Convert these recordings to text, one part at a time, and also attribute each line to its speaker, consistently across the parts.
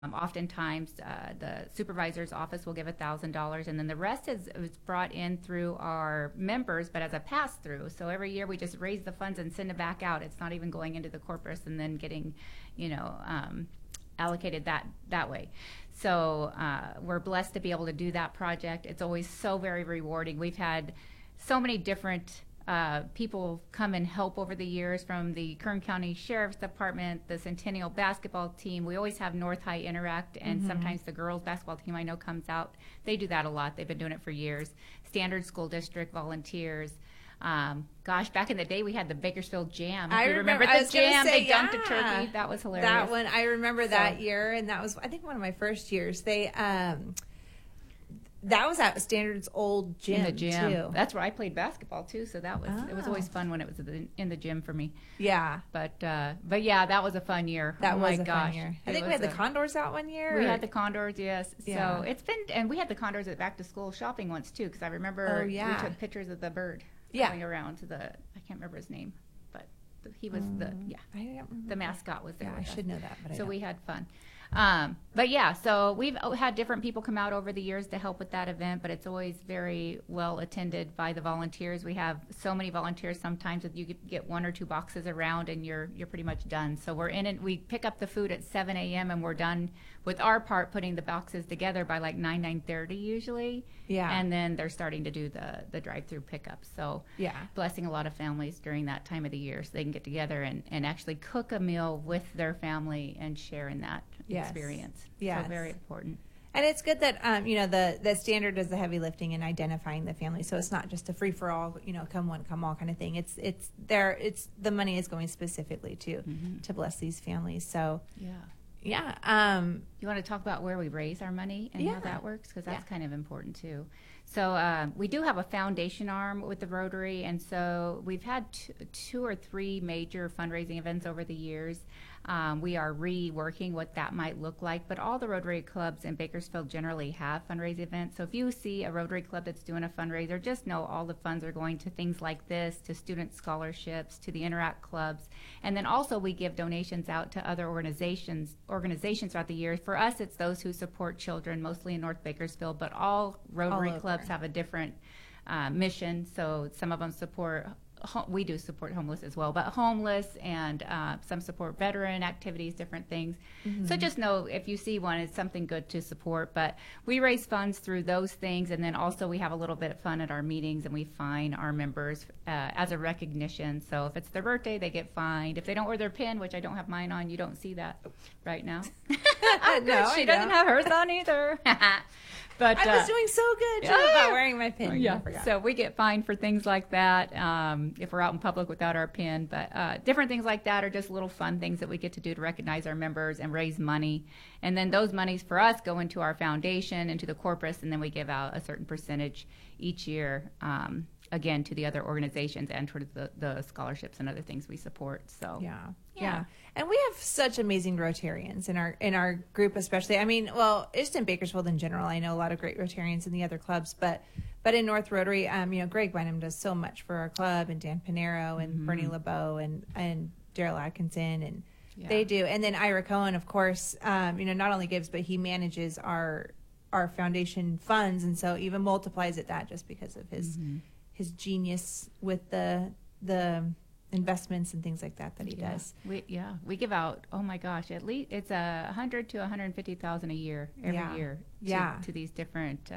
Speaker 1: Oftentimes, the supervisor's office will give $1,000, and then the rest is brought in through our members, but as a pass-through. So every year we just raise the funds and send it back out. It's not even going into the corpus and then getting, allocated that way. So we're blessed to be able to do that project. It's always so very rewarding. We've had so many different people come and help over the years, from the Kern County Sheriff's Department, the Centennial basketball team. We always have North High Interact, and sometimes the girls basketball team I know comes out. They do that a lot. They've been doing it for years. Standard School District volunteers. Back in the day, we had the Bakersfield Jam.
Speaker 2: I remember the Jam.
Speaker 1: They dumped a turkey. That was hilarious.
Speaker 2: That one, I remember that year, and that was, I think, one of my first years. They, that was at Standard's old gym,
Speaker 1: in the gym
Speaker 2: too.
Speaker 1: That's where I played basketball too. So that was it was always fun when it was in the gym for me.
Speaker 2: Yeah,
Speaker 1: but yeah, that was a fun year.
Speaker 2: That was a fun year. I think we had the Condors out one year.
Speaker 1: We had the Condors, yes. Yeah. So it's been, and we had the Condors at back to school shopping once too, because I remember we took pictures of the bird going around to I can't remember his name, but he was the mascot was there.
Speaker 2: Yeah, I should know that. But
Speaker 1: so we had fun. But yeah, so we've had different people come out over the years to help with that event, but it's always very well attended by the volunteers. We have so many volunteers sometimes that you get 1 or 2 boxes around and you're pretty much done. So we're in it. We pick up the food at 7 a.m. and we're done with our part putting the boxes together by like 9:30 usually. Yeah. And then they're starting to do the drive-through pickup. So blessing a lot of families during that time of the year so they can get together and actually cook a meal with their family and share in that experience. So very important.
Speaker 2: And it's good that the Standard does the heavy lifting in identifying the family, so it's not just a free for all, come one, come all kind of thing. It's the money is going specifically to bless these families. So yeah.
Speaker 1: You want to talk about where we raise our money and how that works, because that's kind of important too. So we do have a foundation arm with the Rotary, and so we've had 2 or 3 major fundraising events over the years. We are reworking what that might look like, but all the Rotary clubs in Bakersfield generally have fundraising events. So if you see a Rotary club that's doing a fundraiser, just know all the funds are going to things like this, to student scholarships, to the Interact clubs. And then also we give donations out to other organizations throughout the year. For us, it's those who support children, mostly in North Bakersfield, but all Rotary clubs have a different mission. So some of them support, we do support homeless as well, but homeless, and some support veteran activities, different things. So just know if you see one, it's something good to support. But we raise funds through those things, and then also we have a little bit of fun at our meetings, and we fine our members as a recognition. So if it's their birthday, they get fined. If they don't wear their pin, which I don't have mine on, you don't see that right now.
Speaker 2: No,
Speaker 1: she doesn't have hers on either. But
Speaker 2: I was doing so good about wearing my pin.
Speaker 1: Yeah, so we get fined for things like that if we're out in public without our pin. But different things like that are just little fun things that we get to do to recognize our members and raise money. And then those monies for us go into our foundation, into the corpus, and then we give out a certain percentage each year, again, to the other organizations and towards the scholarships and other things we support. So
Speaker 2: yeah. And we have such amazing Rotarians in our group, especially. I mean, well, just in Bakersfield in general, I know a lot of great Rotarians in the other clubs, but in North Rotary, Greg Bynum does so much for our club, and Dan Panero and Bernie LeBeau and Daryl Atkinson, and they do. And then Ira Cohen, of course, not only gives, but he manages our foundation funds, and so even multiplies it that just because of his genius with the investments and things like that he does.
Speaker 1: We give out, oh my gosh, at least it's $100,000 to $150,000 a year every year to these different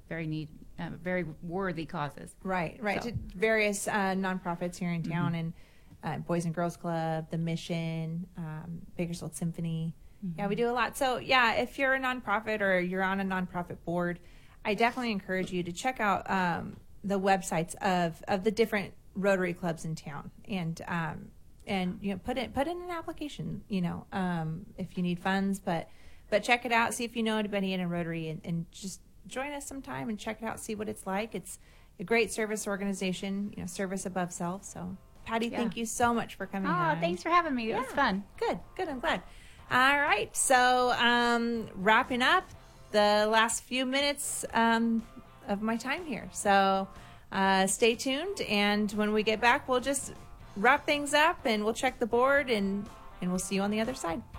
Speaker 1: very worthy causes.
Speaker 2: Right. So. To various nonprofits here in town, and Boys and Girls Club, the Mission, Bakersfield Symphony. Yeah, we do a lot. So if you're a nonprofit or you're on a nonprofit board, I definitely encourage you to check out the websites of the different Rotary clubs in town, and put in an application, if you need funds, but check it out, see if you know anybody in a Rotary, and just join us sometime and check it out, see what it's like. It's a great service organization, service above self. So Patty, thank you so much for coming on.
Speaker 1: Thanks for having me. It was fun.
Speaker 2: Good, I'm glad. All right, so wrapping up the last few minutes of my time here, so stay tuned, and when we get back, we'll just wrap things up, and we'll check the board, and we'll see you on the other side.